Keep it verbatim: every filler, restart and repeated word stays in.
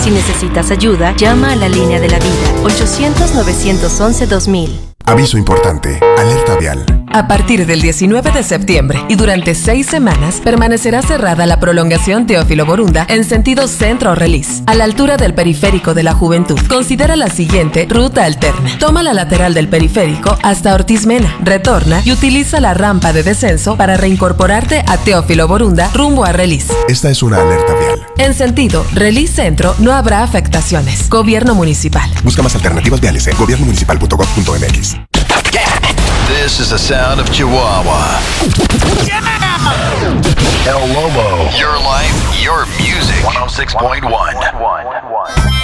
Si necesitas ayuda, llama a la línea de la vida, ochocientos, novecientos once, dos mil. Aviso importante, alerta vial. A partir del diecinueve de septiembre y durante seis semanas permanecerá cerrada la prolongación Teófilo Borunda en sentido centro-Relis, a la altura del Periférico de la Juventud. Considera la siguiente ruta alterna. Toma la lateral del periférico hasta Ortiz Mena, retorna y utiliza la rampa de descenso para reincorporarte a Teófilo Borunda rumbo a Relis. Esta es una alerta vial. En sentido Relis Centro no habrá afectaciones. Gobierno Municipal. Busca más alternativas viales en gobierno municipal punto gov punto m x. This is the sound of Chihuahua. El Lobo. Your life, your music. one oh six point one.